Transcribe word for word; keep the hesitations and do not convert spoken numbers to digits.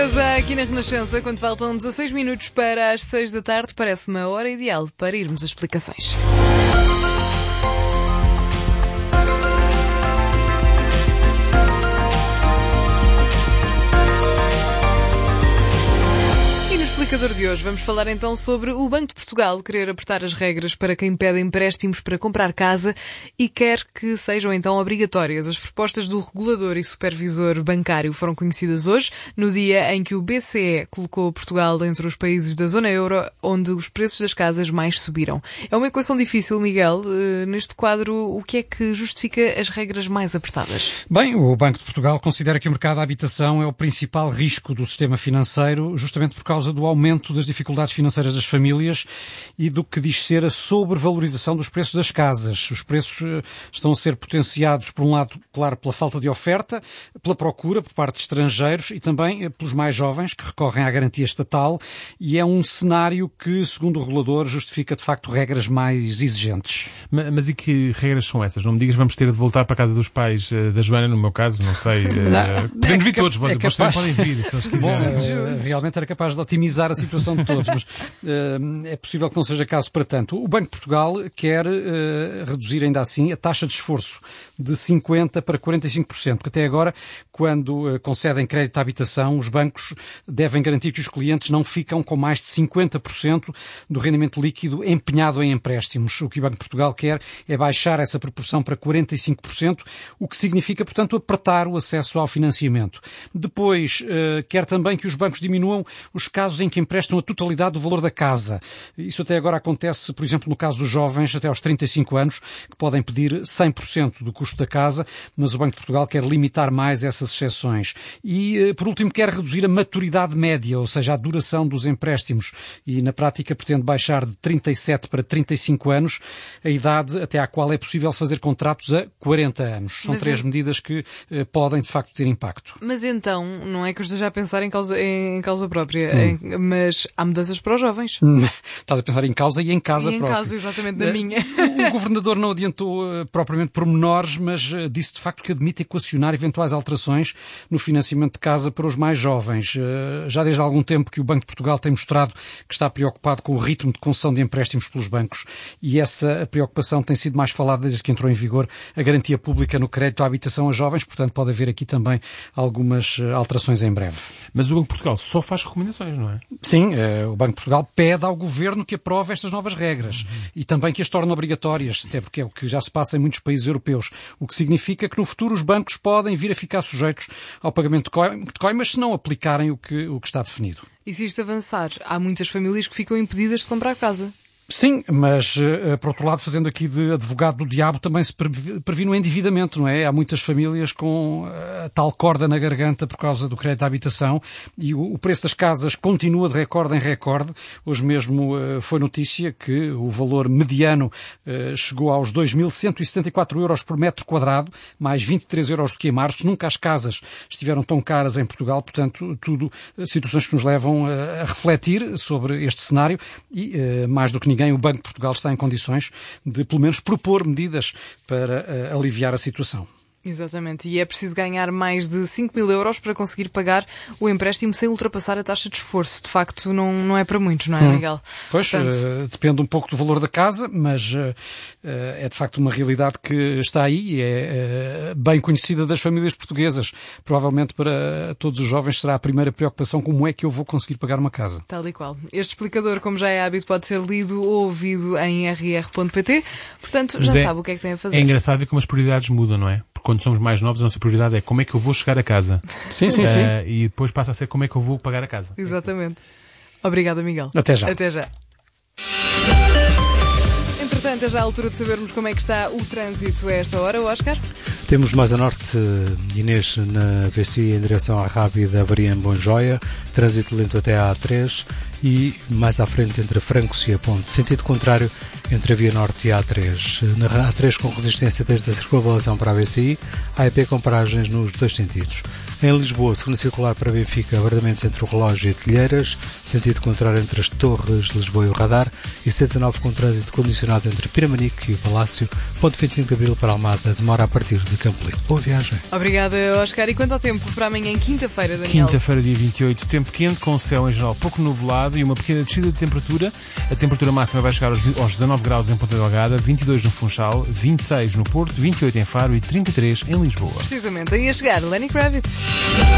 Surpresa aqui na Renascença, quando faltam dezasseis minutos para as seis da tarde, parece-me a hora ideal para irmos às explicações. De hoje vamos falar então sobre o Banco de Portugal querer apertar as regras para quem pede empréstimos para comprar casa e quer que sejam então obrigatórias. As propostas do regulador e supervisor bancário foram conhecidas hoje, no dia em que o B C E colocou Portugal entre os países da zona euro onde os preços das casas mais subiram. É uma equação difícil, Miguel. Neste quadro, o que é que justifica as regras mais apertadas? Bem, o Banco de Portugal considera que o mercado da habitação é o principal risco do sistema financeiro, justamente por causa do aumento das dificuldades financeiras das famílias e do que diz ser a sobrevalorização dos preços das casas. Os preços estão a ser potenciados, por um lado, claro, pela falta de oferta, pela procura por parte de estrangeiros e também pelos mais jovens que recorrem à garantia estatal, e é um cenário que, segundo o regulador, justifica de facto regras mais exigentes. Mas, mas e que regras são essas? Não me digas vamos ter de voltar para a casa dos pais uh, da Joana, no meu caso, não sei. Uh, não, podemos é vir todos, é vocês capaz... podem vir, se eles quiserem. Bom, realmente era capaz de otimizar a situação de todos, mas uh, é possível que não seja caso para tanto. O Banco de Portugal quer uh, reduzir ainda assim a taxa de esforço de cinquenta por cento para quarenta e cinco por cento, porque até agora, quando uh, concedem crédito à habitação, os bancos devem garantir que os clientes não ficam com mais de cinquenta por cento do rendimento líquido empenhado em empréstimos. O que o Banco de Portugal quer é baixar essa proporção para quarenta e cinco por cento, o que significa, portanto, apertar o acesso ao financiamento. Depois, uh, quer também que os bancos diminuam os casos em que emprestam a totalidade do valor da casa. Isso até agora acontece, por exemplo, no caso dos jovens até aos trinta e cinco anos, que podem pedir cem por cento do custo da casa, mas o Banco de Portugal quer limitar mais essas exceções. E, por último, quer reduzir a maturidade média, ou seja, a duração dos empréstimos, e na prática pretende baixar de trinta e sete para trinta e cinco anos a idade até à qual é possível fazer contratos a quarenta anos. São mas três é... medidas que eh, podem, de facto, ter impacto. Mas então, não é que eu esteja a pensar em causa, em causa própria, hum. em, mas há mudanças para os jovens. Estás a pensar em causa e em casa e em própria. Em casa, exatamente, da minha. O governador não adiantou uh, propriamente pormenores, mas uh, disse de facto que admite equacionar eventuais alterações no financiamento de casa para os mais jovens. Uh, já desde há algum tempo que o Banco de Portugal tem mostrado que está preocupado com o ritmo de concessão de empréstimos pelos bancos, e essa preocupação tem sido mais falada desde que entrou em vigor a garantia pública no crédito à habitação a jovens, portanto pode haver aqui também algumas uh, alterações em breve. Mas o Banco de Portugal só faz recomendações, não é? Sim, uh, o Banco de Portugal pede ao Governo que aprove estas novas regras uhum. e também que as torne obrigatórias, até porque é o que já se passa em muitos países europeus, o que significa que no futuro os bancos podem vir a ficar sujeitos ao pagamento de C O I, mas se não aplicarem o que, o que está definido. E se isto avançar, há muitas famílias que ficam impedidas de comprar casa. Sim, mas, por outro lado, fazendo aqui de advogado do diabo, também se previne o endividamento, não é? Há muitas famílias com a tal corda na garganta por causa do crédito à habitação, e o preço das casas continua de recorde em recorde. Hoje mesmo foi notícia que o valor mediano chegou aos dois mil cento e setenta e quatro euros por metro quadrado, mais vinte e três euros do que em março. Nunca as casas estiveram tão caras em Portugal, portanto, tudo situações que nos levam a refletir sobre este cenário e, mais do que ninguém, o Banco de Portugal está em condições de, pelo menos, propor medidas para uh, aliviar a situação. Exatamente, e é preciso ganhar mais de cinco mil euros para conseguir pagar o empréstimo sem ultrapassar a taxa de esforço. De facto, não, não é para muitos, não é, Miguel? Hum. Pois, Portanto... uh, depende um pouco do valor da casa, mas uh, uh, é de facto uma realidade que está aí e é uh, bem conhecida das famílias portuguesas. Provavelmente para todos os jovens será a primeira preocupação: como é que eu vou conseguir pagar uma casa? Tal e qual. Este explicador, como já é hábito, pode ser lido ou ouvido em r r ponto p t, portanto já é, sabe o que é que tem a fazer. É engraçado ver como as prioridades mudam, não é? Quando somos mais novos, a nossa prioridade é como é que eu vou chegar a casa. Sim, sim, uh, sim. E depois passa a ser como é que eu vou pagar a casa. Exatamente. Obrigada, Miguel. Até já. Até já. Entretanto, é já a altura de sabermos como é que está o trânsito a esta hora, Oscar. Temos mais a norte, Inês, na V C I em direção à Rábida, avaria em Bonjoia, trânsito lento até à A três, e mais à frente entre Francos e a Ponte, sentido contrário entre a Via Norte e a A três. Na A três com resistência desde a circunvalação para a V C I, A E P com paragens nos dois sentidos. Em Lisboa, segunda circular para Benfica, abordamento entre o Relógio e Telheiras, sentido contrário entre as Torres, Lisboa e o Radar, e C dezenove com trânsito condicionado entre Piramanique e o Palácio, ponto vinte e cinco de Abril para Almada, demora a partir de Campo Limpo. Boa viagem. Obrigada, Oscar. E quanto ao tempo para amanhã, quinta-feira, Daniel? Quinta-feira, dia vinte e oito, tempo quente, com céu em geral pouco nublado e uma pequena descida de temperatura. A temperatura máxima vai chegar aos, aos dezanove graus em Ponta Delgada, vinte e dois no Funchal, vinte e seis no Porto, vinte e oito em Faro e trinta e três em Lisboa. Precisamente, aí a chegar Lenny Kravitz.